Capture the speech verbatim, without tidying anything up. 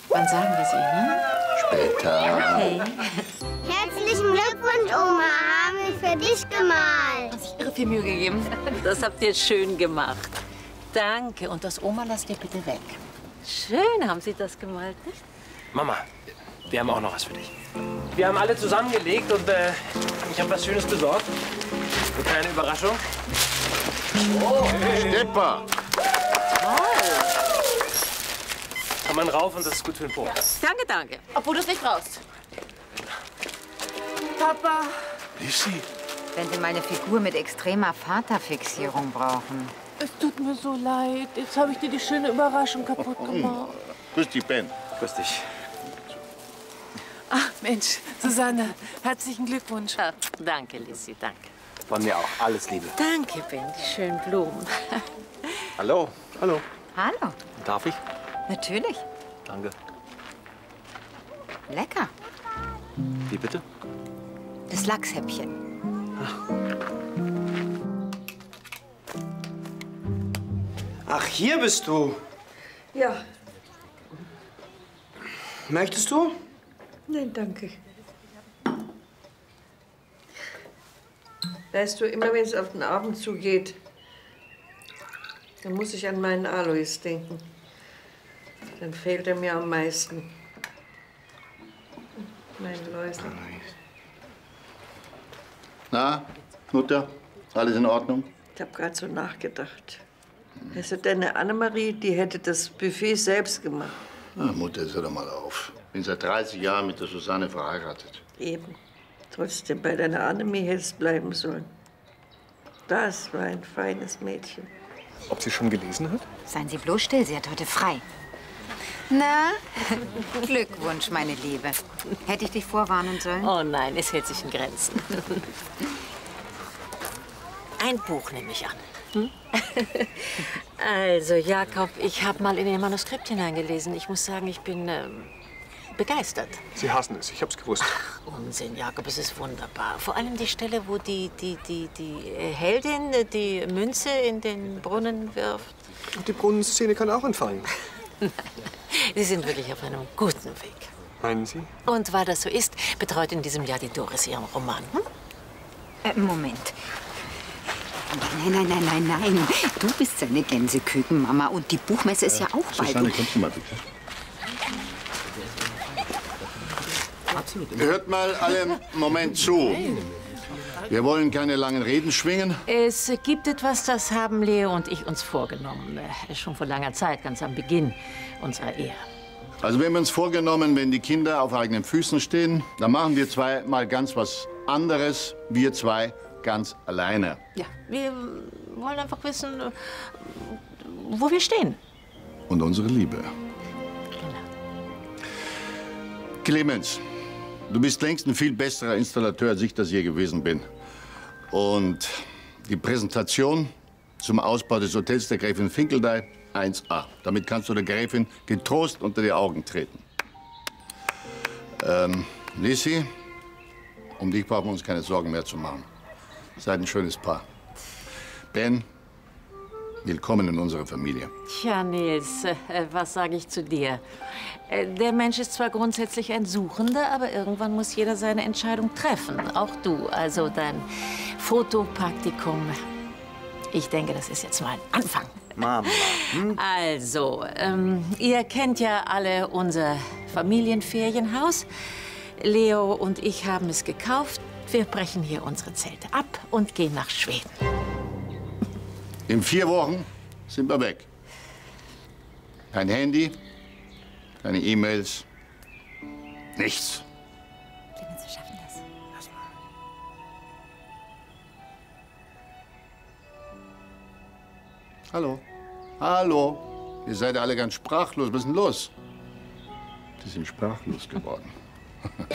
Wann sagen wir sie, ne? Später. Okay. Herzlichen Glückwunsch, Oma. Haben wir für dich gemalt. Hast dich irre viel Mühe gegeben. Das habt ihr schön gemacht. Danke. Und das Oma lasst ihr bitte weg. Schön haben Sie das gemalt, nicht? Mama, wir haben auch noch was für dich. Wir haben alle zusammengelegt und äh, ich habe was Schönes besorgt. Eine kleine Überraschung. Oh, Stepper! Toll. Kann man rauf und das ist gut für den Po. Danke, danke. Obwohl du es nicht brauchst. Papa. Lissy? Wenn Sie meine Figur mit extremer Vaterfixierung brauchen. Es tut mir so leid. Jetzt habe ich dir die schöne Überraschung kaputt gemacht. Grüß dich, Ben. Grüß dich. Ach, Mensch, Susanne, herzlichen Glückwunsch. Ja, danke, Lissy, danke. Von mir auch. Alles Liebe. Danke, Ben, die schönen Blumen. Hallo. Hallo. Hallo. Darf ich? Natürlich. Danke. Lecker. Wie bitte? Das Lachshäppchen. Ach, hier bist du. Ja. Möchtest du? Nein, danke. Weißt du, immer wenn es auf den Abend zugeht, dann muss ich an meinen Alois denken. Dann fehlt er mir am meisten. Mein Läusel. Na, Mutter, alles in Ordnung? Ich habe gerade so nachgedacht. Weißt du, deine Annemarie, die hätte das Buffet selbst gemacht. Na, Mutter, hör doch mal auf. Bin seit dreißig Jahren mit der Susanne verheiratet. Eben. Trotzdem, bei deiner Annemie hättest bleiben sollen. Das war ein feines Mädchen. Ob sie schon gelesen hat? Seien Sie bloß still, sie hat heute frei. Na, Glückwunsch, meine Liebe. Hätte ich dich vorwarnen sollen? Oh nein, es hält sich in Grenzen. Ein Buch nehme ich an. Hm? Also, Jakob, ich habe mal in Ihr Manuskript hineingelesen. Ich muss sagen, ich bin ähm, begeistert. Sie hassen es. Ich hab's gewusst. Ach, Unsinn, Jakob, es ist wunderbar. Vor allem die Stelle, wo die, die, die, die Heldin die Münze in den Brunnen wirft. Und die Brunnenszene kann auch entfallen. Sie sind wirklich auf einem guten Weg. Meinen Sie? Und weil das so ist, betreut in diesem Jahr die Doris ihren Roman. Hm? Äh, Moment. Nein, nein, nein, nein, nein. Du bist seine Gänseküken-Mama und die Buchmesse ist ja auch bald. Susanne, kommst du mal bitte? Hört mal alle einen Moment zu. Wir wollen keine langen Reden schwingen. Es gibt etwas, das haben Leo und ich uns vorgenommen. Äh, Schon vor langer Zeit, ganz am Beginn unserer Ehe. Also wir haben uns vorgenommen, wenn die Kinder auf eigenen Füßen stehen, dann machen wir zwei mal ganz was anderes. Wir zwei ganz alleine. Ja, wir wollen einfach wissen, äh, wo wir stehen. Und unsere Liebe. Clemens, du bist längst ein viel besserer Installateur, als ich das je gewesen bin. Und die Präsentation zum Ausbau des Hotels der Gräfin Finkeldey eins A. Damit kannst du der Gräfin getrost unter die Augen treten. Ähm, Lissy, um dich brauchen wir uns keine Sorgen mehr zu machen. Seid ein schönes Paar. Ben, willkommen in unserer Familie. Tja, Nils, äh, was sage ich zu dir? Äh, der Mensch ist zwar grundsätzlich ein Suchender, aber irgendwann muss jeder seine Entscheidung treffen. Auch du, also dein Fotopraktikum. Ich denke, das ist jetzt mal ein Anfang. Mama. Hm? Also, ähm, ihr kennt ja alle unser Familienferienhaus. Leo und ich haben es gekauft. Wir brechen hier unsere Zelte ab und gehen nach Schweden. In vier Wochen sind wir weg. Kein Handy, keine E-Mails, nichts. Clemens, wir schaffen das. Lass mal. Hallo? Hallo? Ihr seid alle ganz sprachlos. Was ist denn los? Die sind sprachlos geworden.